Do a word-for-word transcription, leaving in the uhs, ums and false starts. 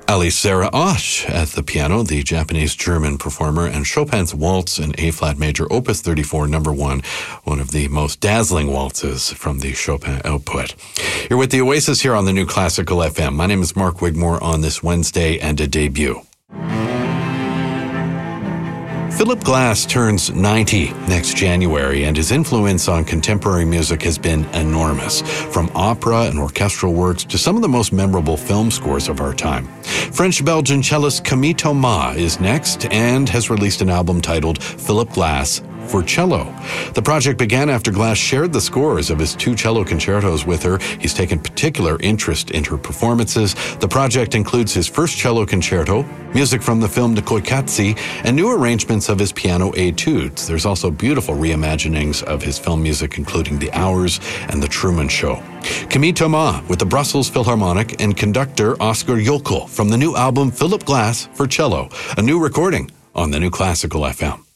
Alice Sarah Osh at the piano, the Japanese-German performer, and Chopin's Waltz in A-flat major, Opus thirty-four, number one, one of the most dazzling waltzes from the Chopin output. You're with the Oasis here on the New Classical F M. My name is Mark Wigmore on this Wednesday and a debut. Philip Glass turns ninety next January, and his influence on contemporary music has been enormous, from opera and orchestral works to some of the most memorable film scores of our time. French-Belgian cellist Camille Thomas is next and has released an album titled Philip Glass for Cello. The project began after Glass shared the scores of his two cello concertos with her. He's taken particular interest in her performances. The project includes his first cello concerto, music from the film Nikolai Katsi, and new arrangements of his piano etudes. There's also beautiful reimaginings of his film music, including The Hours and The Truman Show. Camille Thomas with the Brussels Philharmonic and conductor Oscar Joeckel from the new album Philip Glass for Cello, a new recording on the New Classical F M.